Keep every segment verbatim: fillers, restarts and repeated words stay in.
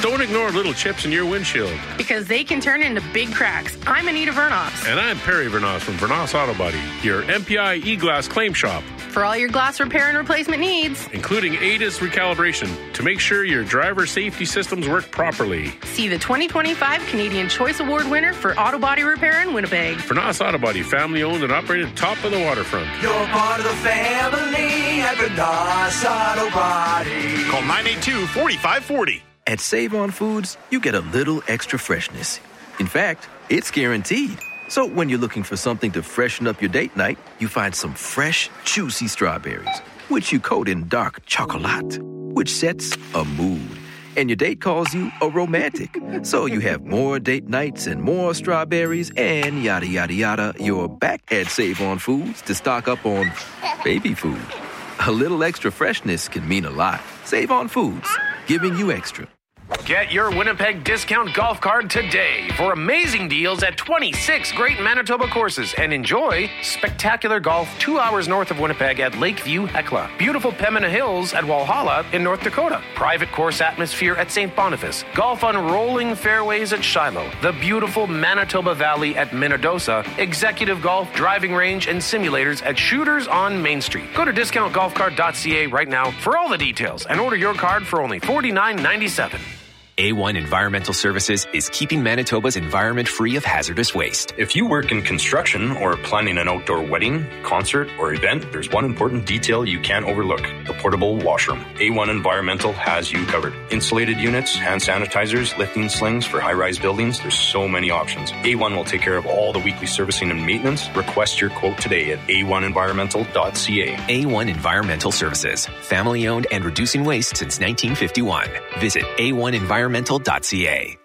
Don't ignore little chips in your windshield. Because they can turn into big cracks. I'm Anita Vernos. And I'm Perry Vernos from Vernos Auto Body, your M P I e-glass claim shop. For all your glass repair and replacement needs. Including A D I S recalibration to make sure your driver safety systems work properly. See the twenty twenty-five Canadian Choice Award winner for auto body repair in Winnipeg. Vernos Auto Body, family owned and operated top of the waterfront. You're part of the family at Vernos Auto Body. Call nine eight two, four five four zero. At Save-On Foods, you get a little extra freshness. In fact, it's guaranteed. So when you're looking for something to freshen up your date night, you find some fresh, juicy strawberries, which you coat in dark chocolate, which sets a mood. And your date calls you a romantic. So you have more date nights and more strawberries and yada, yada, yada. You're back at Save-On Foods to stock up on baby food. A little extra freshness can mean a lot. Save-On Foods, giving you extra. Get your Winnipeg discount golf card today for amazing deals at twenty-six great Manitoba courses and enjoy spectacular golf two hours north of Winnipeg at Lakeview Hecla, beautiful Pembina Hills at Walhalla in North Dakota, private course atmosphere at Saint Boniface, golf on rolling fairways at Shiloh, the beautiful Manitoba Valley at Minnedosa, executive golf, driving range, and simulators at Shooters on Main Street. Go to discount golf card dot c a right now for all the details and order your card for only forty-nine ninety-seven. A one Environmental Services is keeping Manitoba's environment free of hazardous waste. If you work in construction or planning an outdoor wedding, concert, or event, there's one important detail you can't overlook: the portable washroom. A one Environmental has you covered. Insulated units, hand sanitizers, lifting slings for high-rise buildings. There's so many options. A one will take care of all the weekly servicing and maintenance. Request your quote today at a one environmental dot c a. A one Environmental Services, family-owned and reducing waste since nineteen fifty-one. Visit a one environmental dot c a.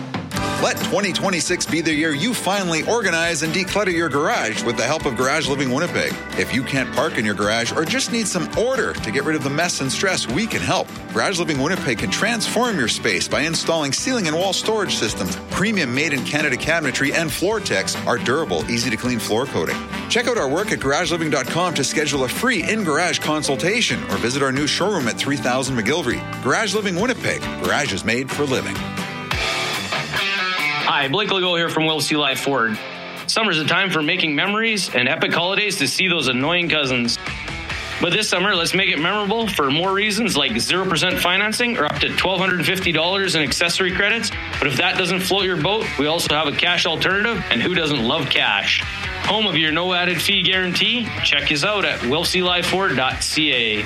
Let twenty twenty-six be the year you finally organize and declutter your garage with the help of Garage Living Winnipeg. If you can't park in your garage or just need some order to get rid of the mess and stress, we can help. Garage Living Winnipeg can transform your space by installing ceiling and wall storage systems, premium made-in-Canada cabinetry, and Floor-Tex, our durable, easy-to-clean floor coating. Check out our work at garage living dot com to schedule a free in-garage consultation or visit our new showroom at three thousand McGilvery. Garage Living Winnipeg. Garage is made for living. Hi, Blake Legault here from Will C. Life Ford. Summer's a time for making memories and epic holidays to see those annoying cousins. But this summer, let's make it memorable for more reasons like zero percent financing or up to one thousand two hundred fifty dollars in accessory credits. But if that doesn't float your boat, we also have a cash alternative, and who doesn't love cash? Home of your no added fee guarantee? Check us out at will c life ford dot c a.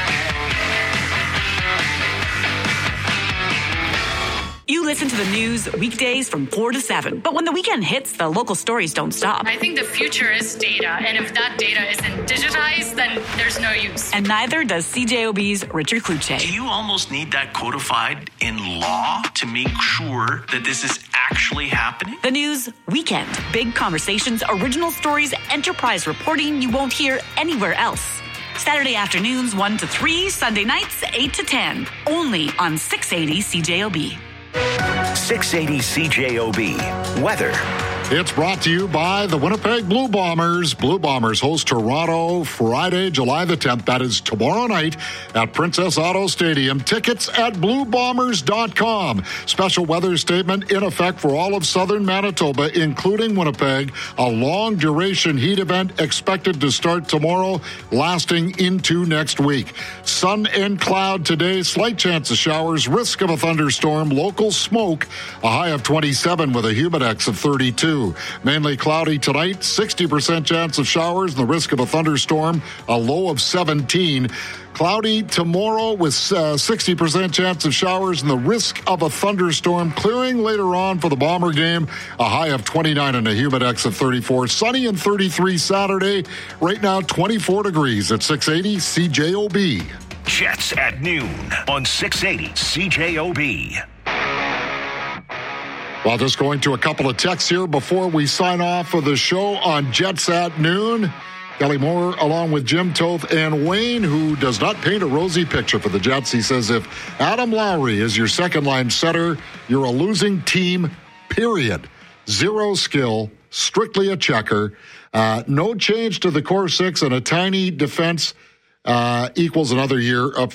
You listen to the news weekdays from four to seven. But when the weekend hits, the local stories don't stop. I think the future is data. And if that data isn't digitized, then there's no use. And neither does C J O B's Richard Kluche. Do you almost need that codified in law to make sure that this is actually happening? The news weekend. Big conversations, original stories, enterprise reporting you won't hear anywhere else. Saturday afternoons one to three, Sunday nights eight to ten. Only on six eighty C J O B. six eighty C J O B. Weather. It's brought to you by the Winnipeg Blue Bombers. Blue Bombers host Toronto Friday, July the tenth. That is tomorrow night at Princess Auto Stadium. Tickets at blue bombers dot com. Special weather statement in effect for all of southern Manitoba, including Winnipeg. A long-duration heat event expected to start tomorrow, lasting into next week. Sun and cloud today. Slight chance of showers. Risk of a thunderstorm. Local smoke. A high of twenty-seven with a humidex of thirty-two. Mainly cloudy tonight, sixty percent chance of showers and the risk of a thunderstorm, a low of seventeen. Cloudy tomorrow with uh, sixty percent chance of showers and the risk of a thunderstorm. Clearing later on for the Bomber game, a high of twenty-nine and a humidex of thirty-four. Sunny and thirty-three Saturday. Right now, twenty-four degrees at six eighty C J O B. Jets at noon on six eighty C J O B. Well, just going to a couple of texts here before we sign off for the show on Jets at noon. Kelly Moore, along with Jim Toth and Wayne, who does not paint a rosy picture for the Jets. He says if Adam Lowry is your second-line setter, you're a losing team, period. Zero skill, strictly a checker. Uh, no change to the core six, and a tiny defense uh, equals another year of